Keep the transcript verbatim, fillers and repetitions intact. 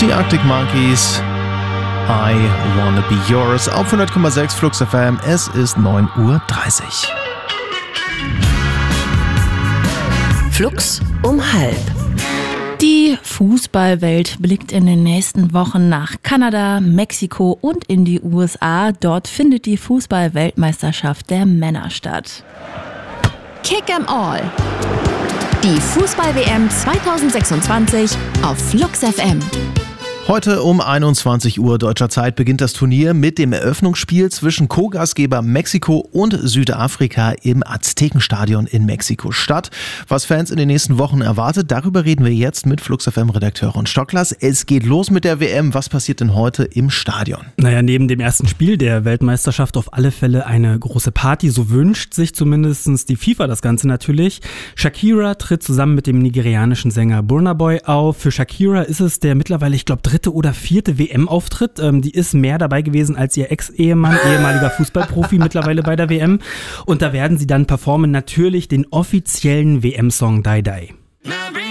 Die Arctic Monkeys, I Wanna Be Yours, auf hundert Komma sechs Flux F M. Es ist neun Uhr dreißig. Flux um halb. Die Fußballwelt blickt in den nächsten Wochen nach Kanada, Mexiko und in die U S A. Dort findet die Fußball-Weltmeisterschaft der Männer statt. Kick 'em All. Die Fußball-W M zweitausendsechsundzwanzig auf Flux F M. Heute um einundzwanzig Uhr deutscher Zeit beginnt das Turnier mit dem Eröffnungsspiel zwischen Co-Gastgeber Mexiko und Südafrika im Aztekenstadion in Mexiko-Stadt. Was Fans in den nächsten Wochen erwartet, darüber reden wir jetzt mit Flux F M-Redakteurin Stocklas. Es geht los mit der W M. Was passiert denn heute im Stadion? Naja, neben dem ersten Spiel der Weltmeisterschaft auf alle Fälle eine große Party. So wünscht sich zumindest die FIFA das Ganze natürlich. Shakira tritt zusammen mit dem nigerianischen Sänger Burna Boy auf. Für Shakira ist es der mittlerweile, ich glaube, dritte oder vierte W M-Auftritt. Ähm, die ist mehr dabei gewesen als ihr Ex-Ehemann, ehemaliger Fußballprofi, mittlerweile bei der W M. Und da werden sie dann performen natürlich den offiziellen W M-Song Die Die.